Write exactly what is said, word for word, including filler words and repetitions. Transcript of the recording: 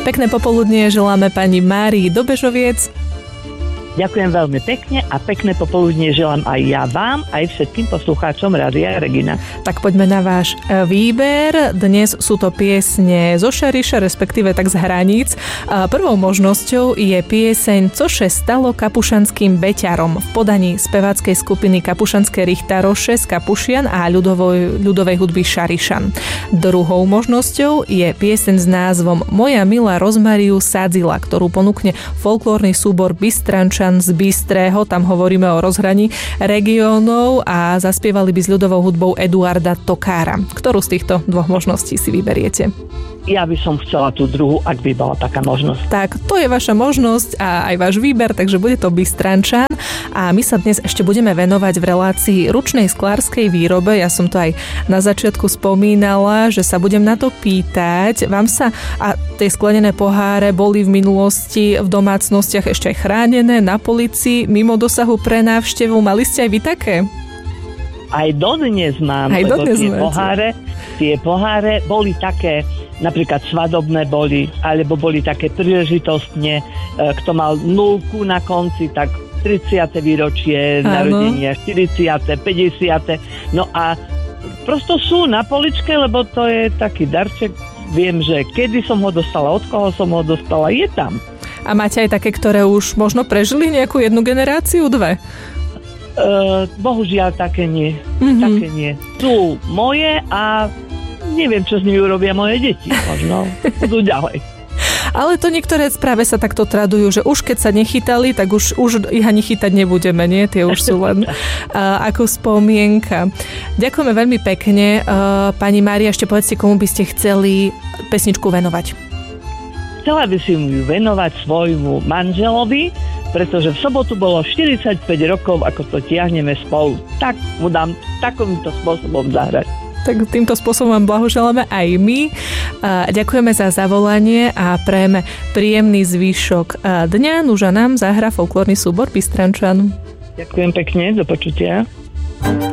Pekné popoludnie želáme pani Márii do Bežoviec. Ďakujem veľmi pekne a pekné popoludnie želám aj ja vám, aj všetkým poslucháčom Rádia Regina. Tak poďme na váš výber. Dnes sú to piesne zo Šariša, respektíve tak z hraníc. Prvou možnosťou je pieseň Co še stalo kapušanským beťarom v podaní speváckej skupiny Kapušanské Richtaroše z Kapušian a ľudovej, ľudovej hudby Šarišan. Druhou možnosťou je pieseň s názvom Moja milá Rozmariu sadzila, ktorú ponúkne folklórny súbor Bystrančan z Bystrého, tam hovoríme o rozhraní regiónov a zaspievali by s ľudovou hudbou Eduarda Tokára. Ktorú z týchto dvoch možností si vyberiete? Ja by som chcela tú druhú, ak by bola taká možnosť. Tak, to je vaša možnosť a aj váš výber, takže bude to Bystrančan. A my sa dnes ešte budeme venovať v relácii ručnej sklárskej výrobe. Ja som to aj na začiatku spomínala, že sa budem na to pýtať. Vám sa a tie sklenené poháre boli v minulosti v domácnostiach ešte aj chránené na polícii, mimo dosahu pre návštevu. Mali ste aj vy také? Aj dodnes mám, aj lebo dodnes tie máte. poháre, tie poháre boli také, napríklad svadobné boli, alebo boli také príležitostne, kto mal nulku na konci, tak tridsiate výročie narodenia, štyridsiate, päťdesiate No a prosto sú na poličke, lebo to je taký darček. Viem, že kedy som ho dostala, od koho som ho dostala, je tam. A máte aj také, ktoré už možno prežili nejakú jednu generáciu, dve? Uh, bohužiaľ také nie. Mm-hmm. Také nie. Sú moje a neviem, čo s nimi urobia moje deti. Možno budú ďalej. Ale to niektoré práve sa takto tradujú, že už keď sa nechytali, tak už, už ich ani chytať nebudeme, nie? Tie už sú len uh, ako spomienka. Ďakujeme veľmi pekne. Uh, pani Mária, ešte povedzte, komu by ste chceli pesničku venovať. Chcela by si ju venovať svojmu manželovi, pretože v sobotu bolo štyridsaťpäť rokov, ako to tiahneme spolu. Tak mu dám takýmto spôsobom zahrať. Tak týmto spôsobom vám blahoželáme aj my. Ďakujeme za zavolanie a prejeme príjemný zvyšok dňa. Nuža nám zahra folklórny súbor Bystrančan. Ďakujem pekne, do počutia.